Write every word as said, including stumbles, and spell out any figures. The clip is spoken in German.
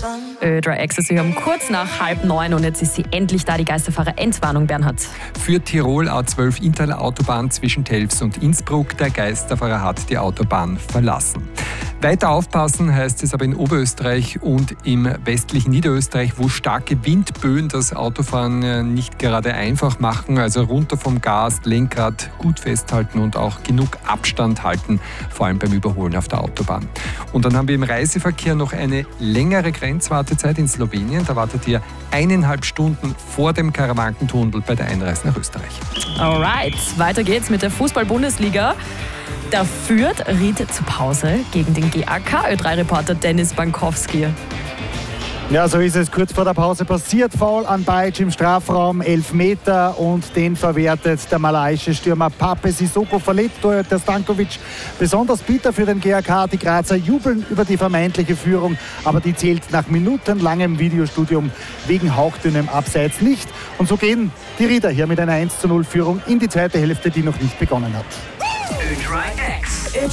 Ö drei X, sie haben kurz nach halb neun und jetzt ist sie endlich da, die Geisterfahrer-Endwarnung, Bernhard. Für Tirol A zwölf Interlautobahn zwischen Telfs und Innsbruck. Der Geisterfahrer hat die Autobahn verlassen. Weiter aufpassen heißt es aber in Oberösterreich und im westlichen Niederösterreich, wo starke Windböen das Autofahren nicht gerade einfach machen. Also runter vom Gas, Lenkrad gut festhalten und auch genug Abstand halten, vor allem beim Überholen auf der Autobahn. Und dann haben wir im Reiseverkehr noch eine längere Grenzwartezeit in Slowenien. Da wartet ihr eineinhalb Stunden vor dem Karawankentunnel bei der Einreise nach Österreich. Alright, weiter geht's mit der Fußball-Bundesliga. Da führt Ried zur Pause gegen den G A K. Ö drei Reporter Dennis Bankowski. Ja, so ist es kurz vor der Pause passiert. Foul an Bajic im Strafraum, elf Meter und den verwertet der malaiische Stürmer Pape Sissoko. Verletzt der Stankovic. Besonders bitter für den G A K. Die Grazer jubeln über die vermeintliche Führung, aber die zählt nach minutenlangem Videostudium wegen hauchdünnem Abseits nicht. Und so gehen die Rieder hier mit einer eins zu null Führung in die zweite Hälfte, die noch nicht begonnen hat. Ö drei X.